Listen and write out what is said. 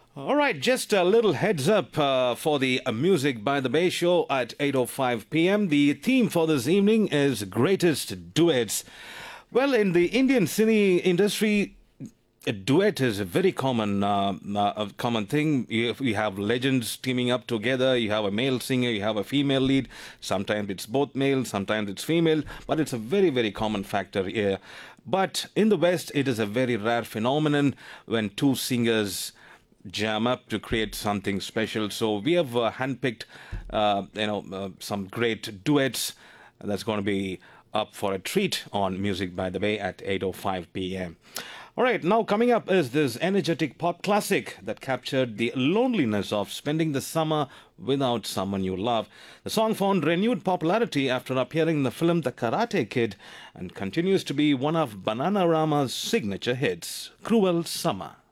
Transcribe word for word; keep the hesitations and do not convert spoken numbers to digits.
All right, just a little heads up uh, for the uh, Music by the Bay show at eight oh five p m. The theme for this evening is Greatest Duets. Well, in the Indian cine industry, a duet is a very common uh, uh, a common thing. You, you have legends teaming up together. You have a male singer, you have a female lead. Sometimes it's both male, sometimes it's female, but it's a very, very common factor here. But in the West, it is a very rare phenomenon when two singers jam up to create something special. So we have uh, handpicked, uh, you know, uh, some great duets that's going to be up for a treat on Music by the Bay at eight oh five p m. All right, now coming up is this energetic pop classic that captured the loneliness of spending the summer without someone you love. The song found renewed popularity after appearing in the film The Karate Kid and continues to be one of Bananarama's signature hits, Cruel Summer.